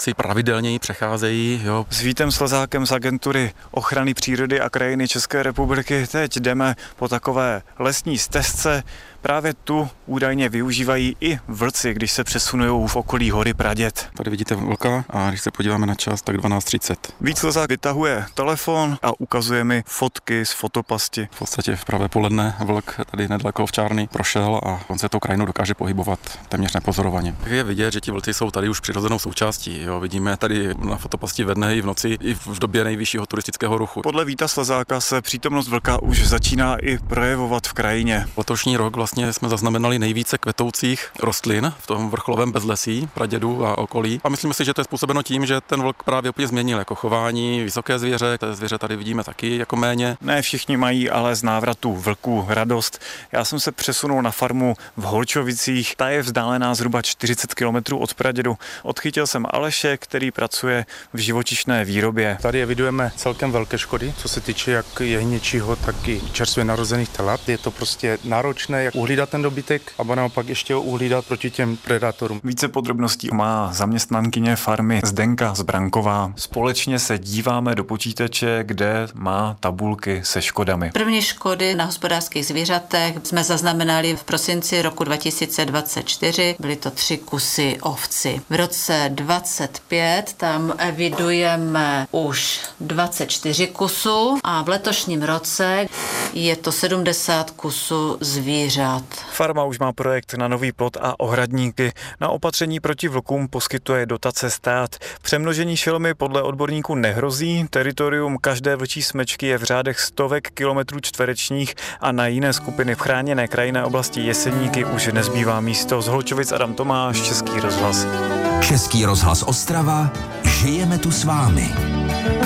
vlci pravidelněji přecházejí. Jo. S Vítem Slezákem z Agentury ochrany přírody a krajiny České republiky teď jdeme po takové lesní stezce. Právě tu údajně využívají i vlci, když se přesunují v okolí hory Praděd. Tady vidíte vlka a když se podíváme na čas, tak 12:30. Vít Slezák vytahuje telefon a ukazuje mi fotky z fotopasti. V podstatě v pravé poledne vlk tady nedaleko Ovčárny prošel a on se tou krajinou dokáže pohybovat téměř nepozorovaně. Je vidět, že ti vlci jsou tady už přirozenou součástí. Jo. Vidíme tady na fotopasti ve dne i v noci, i v době nejvyššího turistického ruchu. Podle Víta Slezáka se přítomnost vlka už začíná i projevovat v krajině. Letošní rok vlastně jsme zaznamenali nejvíce kvetoucích rostlin v tom vrcholovém bezlesí Pradědu a okolí. A myslíme si, že to je způsobeno tím, že ten vlk právě úplně změnil jako chování, vysoké zvěře. Té zvěře tady vidíme taky jako méně. Ne všichni mají ale z návratu vlků radost. Já jsem se přesunul na farmu v Holčovicích. Ta je vzdálená zhruba 40 km od Pradědu. Odchytil jsem Aleše, který pracuje v živočišné výrobě. Tady evidujeme celkem velké škody, co se týče jak jehněčího, tak i čerstvě narozených telat. Je to prostě náročné, jak uhlídat ten dobytek, a naopak ještě ho uhlídat proti těm predátorům. Více podrobností má zaměstnankyně farmy Zdenka Zbranková. Společně se díváme do počítače, kde má tabulky se škodami. První škody na hospodářských zvířatech jsme zaznamenali v prosinci roku 2024. Byly to 3 kusy ovci. V roce 2025 tam evidujeme už 24 kusů a v letošním roce je to 70 kusů zvířat. Farma už má projekt na nový plot a ohradníky. Na opatření proti vlkům poskytuje dotace stát. Přemnožení šelmy podle odborníků nehrozí. Teritorium každé vlčí smečky je v řádech stovek kilometrů čtverečních a na jiné skupiny v chráněné krajinné oblasti Jeseníky už nezbývá místo. Z Holčovic Adam Tomáš, Český rozhlas. Český rozhlas Ostrava, žijeme tu s vámi.